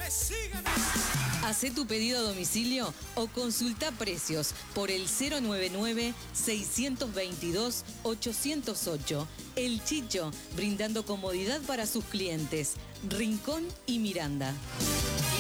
Hacé tu pedido a domicilio o consulta precios por el 099-622-808. El Chicho, brindando comodidad para sus clientes. Rincón y Miranda.